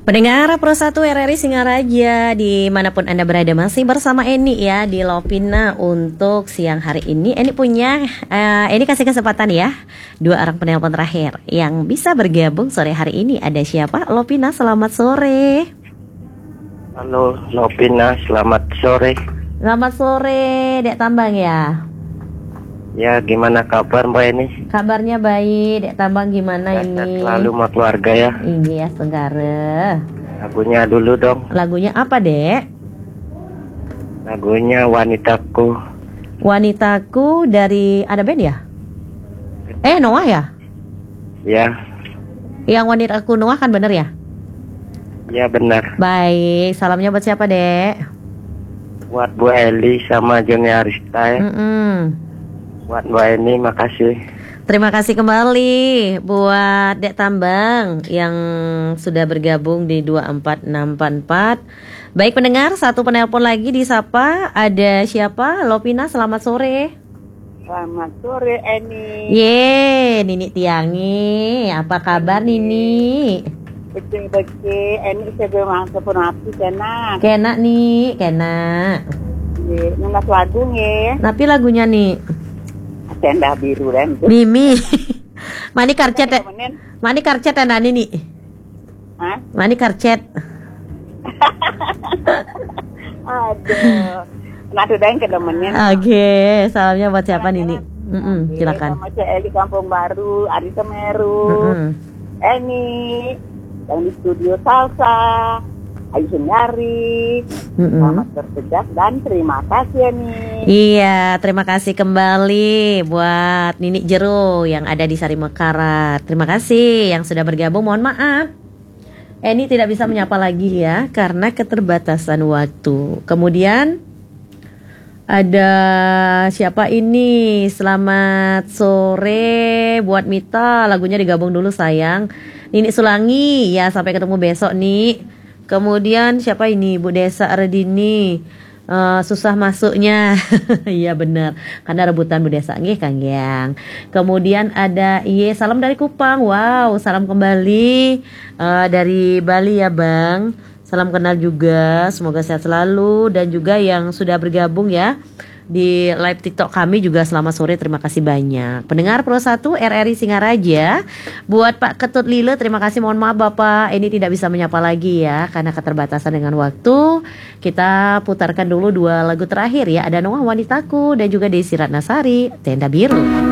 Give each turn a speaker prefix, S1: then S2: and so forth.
S1: Pendengar Pro 1 RRI Singaraja, dimanapun Anda berada, masih bersama Eni ya di Lovina untuk siang hari ini. Eni punya, Eni kasih kesempatan ya, 2 orang penelpon terakhir yang bisa bergabung sore hari ini. Ada siapa? Lovina, selamat sore.
S2: Halo Lovina, selamat sore.
S1: Selamat sore, Dek Tambang ya.
S2: Ya, gimana kabar Mbak Eni?
S1: Kabarnya baik, Dek Tambang gimana
S2: Sehat
S1: ini?
S2: selalu sama keluarga ya.
S1: Iya, segara.
S2: Lagunya dulu dong.
S1: Lagunya apa, Dek?
S2: Lagunya Wanitaku.
S1: Wanitaku dari, ada band ya? Noah ya?
S2: Ya,
S1: Yang Wanitaku Noah kan bener ya?
S2: ya benar.
S1: Baik, salamnya buat siapa, Dek?
S2: Buat Bu Eli sama Joni Arista ya. Buat Mbak Eni, makasih.
S1: Terima kasih kembali buat Dek Tambang yang sudah bergabung di 24644. Baik pendengar, satu penelpon lagi disapa. Ada siapa? Lovina, selamat sore.
S3: Selamat sore Eni.
S1: Nini Tiangi, apa kabar Nini?
S3: Bece Eni sebelum sepun api
S1: Kena nih, kena.
S3: Nunas lagu nge.
S1: Tapi lagunya nih
S3: Tenda biru dan
S1: Mimi. Mani karcet ya. Mani karcet ya nani nih.
S3: Hah?
S1: Mani karcet.
S3: Aduh. Nado daeng kedemennya.
S1: Oke, salamnya buat siapa Nini? Silakan.
S3: Sama Cek Eli Kampung Baru, Ari Semeru. Eni yang di studio Salsa. Ayu Sunyari. Selamat bertugas dan terima kasih Eni.
S1: Iya, terima kasih kembali buat Nini Jero yang ada di Sari Mekarat. Terima kasih yang sudah bergabung. Mohon maaf, Eni tidak bisa menyapa lagi ya karena keterbatasan waktu. Kemudian ada siapa ini? Selamat sore buat Mita. Lagunya digabung dulu sayang. Nini Sulangi ya, sampai ketemu besok nih. Kemudian siapa ini? Bu Desa Redini. Susah masuknya. Iya benar, karena rebutan Bu Desa nggih Kang Yang. Kemudian ada salam dari Kupang. Wow, salam kembali dari Bali ya Bang. Salam kenal juga, semoga sehat selalu. Dan juga yang sudah bergabung ya di live TikTok kami juga selamat sore, terima kasih banyak. Pendengar Pro 1 RRI Singaraja. Buat Pak Ketut Lile, terima kasih, mohon maaf Bapak, ini tidak bisa menyapa lagi ya karena keterbatasan dengan waktu. Kita putarkan dulu 2 lagu terakhir ya. Ada Noah Wanitaku dan juga Desi Ratnasari, Tenda Biru.